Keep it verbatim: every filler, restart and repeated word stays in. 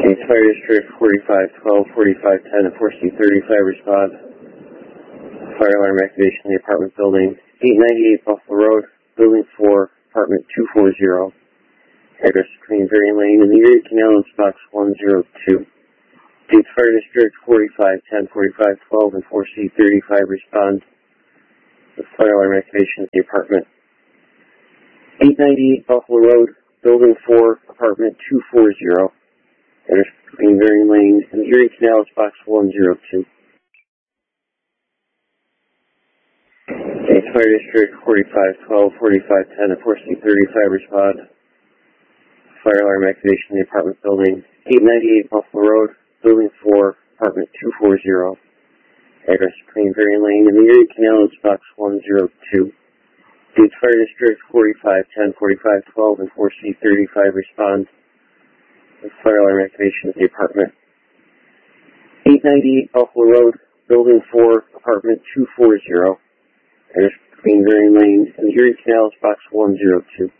Fire District forty-five twelve, forty-five ten, and four C thirty-five respond. Fire alarm activation in the apartment building, eight ninety-eight Buffalo Road, Building four, Apartment two forty. Address between Berry Lane and the Erie Canal in Box one oh two. Gates Fire District forty-five ten, forty-five twelve, and four C thirty-five respond. The fire alarm activation at the apartment. eight ninety-eight Buffalo Road, Building four, Apartment two forty. Address between Berry Lane and the Erie Canal in Box one oh two. Gates Fire District forty-five twelve, forty-five ten, and four C thirty-five respond. Fire alarm activation in the apartment building, eight ninety-eight Buffalo Road, Building four, Apartment two forty. Address between Berry Lane and the Erie Canal in Box one oh two. Gates Fire District forty-five ten, forty-five twelve, and four C thirty-five respond. The fire alarm activation at the apartment. eight ninety-eight Buffalo Road, Building four, Apartment two forty. Address between Berry Lane and the Erie Canal in Box one oh two.